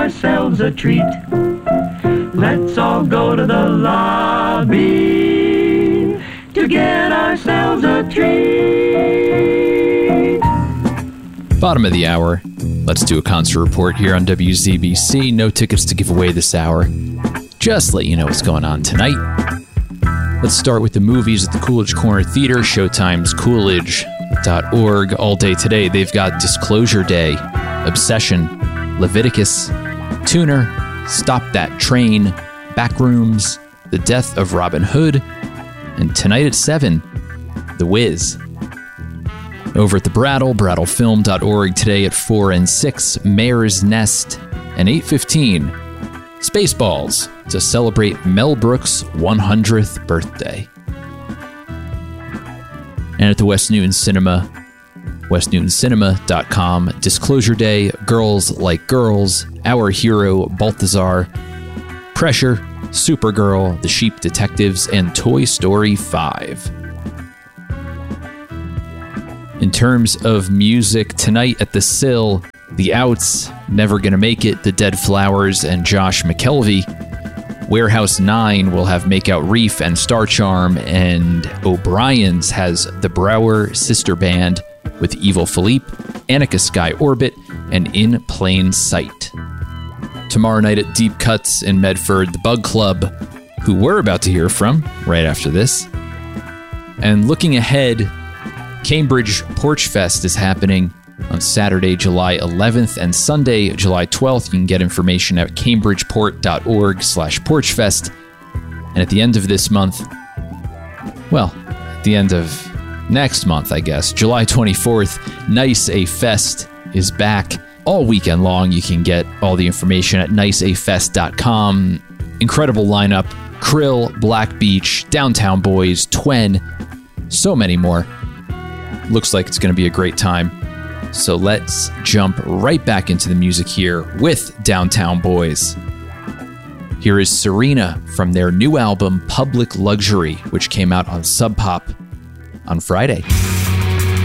ourselves a treat. Let's all go to the lobby to get ourselves a treat. Bottom of the hour. Let's do a concert report here on WZBC. No tickets to give away this hour. Just let you know what's going on tonight. Let's start with the movies at the Coolidge Corner Theater. Showtime's Coolidge.org. All day today, they've got Disclosure Day, Obsession, Leviticus, Tuner, Stop That Train, Backrooms, The Death of Robin Hood, and tonight at 7, The Wiz. Over at the BrattleFilm.org today at 4 and 6, Mare's Nest, and 8:15, Spaceballs, to celebrate Mel Brooks' 100th birthday. And at the West Newton Cinema, westnewtoncinema.com, Disclosure Day, Girls Like Girls, Our Hero, Balthazar, Pressure, Supergirl, The Sheep Detectives, and Toy Story 5. In terms of music, tonight at the Sill, The Outs, Never Gonna Make It, The Dead Flowers, and Josh McKelvey. Warehouse 9 will have Makeout Reef and Star Charm, and O'Brien's has the Brower Sister Band with Evil Philippe, Annika Sky Orbit, and In Plain Sight. Tomorrow night at Deep Cuts in Medford, the Bug Club, who we're about to hear from right after this. And looking ahead, Cambridge Porch Fest is happening on Saturday, July 11th and Sunday, July 12th. You can get information at cambridgeport.org/porchfest. And at the end of this month, well, at the end of next month, I guess, July 24th, Nice A Fest is back all weekend long. You can get all the information at niceafest.com. Incredible lineup: Krill, Black Beach, Downtown Boys, Twen, so many more. Looks like it's going to be a great time. So let's jump right back into the music here with Downtown Boys. Here is Serena from their new album, Public Luxury, which came out on Sub Pop on Friday.